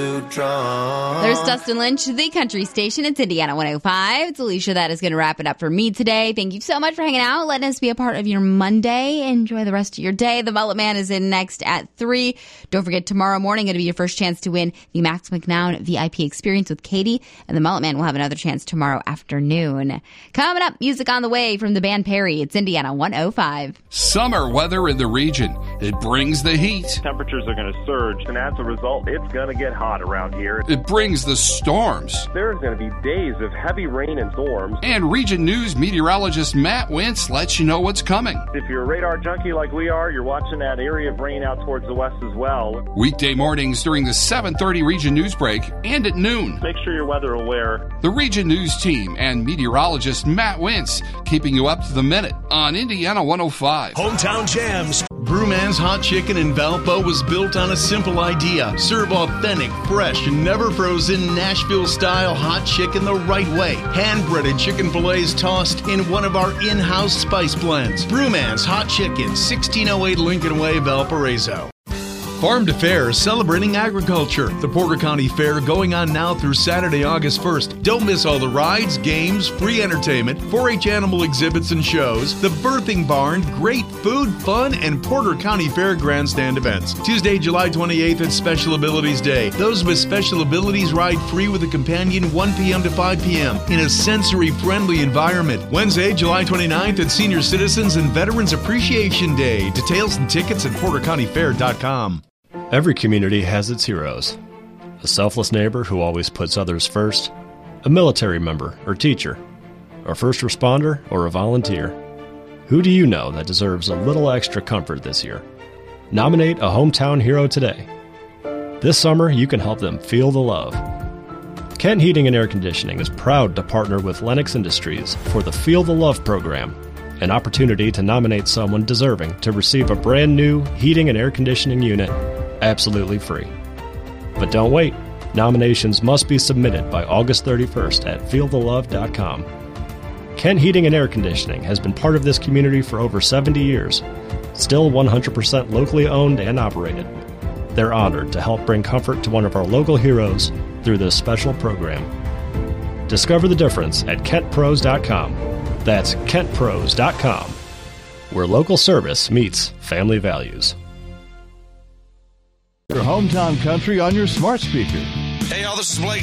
There's Dustin Lynch, the country station. It's Indiana 105. It's Alicia. That is going to wrap it up for me today. Thank you so much for hanging out, letting us be a part of your Monday. Enjoy the rest of your day. The Mullet Man is in next at 3. Don't forget, tomorrow morning going to be your first chance to win the Max McNown VIP experience with Katie. And the Mullet Man will have another chance tomorrow afternoon. Coming up, music on the way from the band Perry. It's Indiana 105. Summer weather in the region. It brings the heat. Temperatures are going to surge, and as a result, it's going to get hot around here. It brings the storms. There's going to be days of heavy rain and storms. And Region News meteorologist Matt Wentz lets you know what's coming. If you're a radar junkie like we are, you're watching that area of rain out towards the west as well. Weekday mornings during the 7:30 Region News break and at noon. Make sure you're weather aware. The Region News team and meteorologist Matt Wentz keeping you up to the minute on Indiana 105. Hometown Jams. Brewman's Hot Chicken in Valpo was built on a simple idea. Serve authentic, fresh, and never frozen Nashville-style hot chicken the right way. Hand-breaded chicken fillets tossed in one of our in-house spice blends. Brewman's Hot Chicken, 1608 Lincoln Way, Valparaiso. Farm to Fair is celebrating agriculture. The Porter County Fair going on now through Saturday, August 1st. Don't miss all the rides, games, free entertainment, 4-H animal exhibits and shows, the birthing barn, great food, fun, and Porter County Fair grandstand events. Tuesday, July 28th is Special Abilities Day. Those with special abilities ride free with a companion 1 p.m. to 5 p.m. in a sensory-friendly environment. Wednesday, July 29th is Senior Citizens and Veterans Appreciation Day. Details and tickets at portercountyfair.com. Every community has its heroes. A selfless neighbor who always puts others first, a military member or teacher, a first responder or a volunteer. Who do you know that deserves a little extra comfort this year? Nominate a hometown hero today. This summer, you can help them feel the love. Kent Heating and Air Conditioning is proud to partner with Lennox Industries for the Feel the Love program, an opportunity to nominate someone deserving to receive a brand new heating and air conditioning unit absolutely free. But don't wait. Nominations must be submitted by August 31st at feelthelove.com. Kent Heating and Air Conditioning has been part of this community for over 70 years, still 100% locally owned and operated. They're honored to help bring comfort to one of our local heroes through this special program. Discover the difference at kentpros.com. That's kentpros.com, where local service meets family values. Your hometown country on your smart speaker. Hey, y'all, this is Blake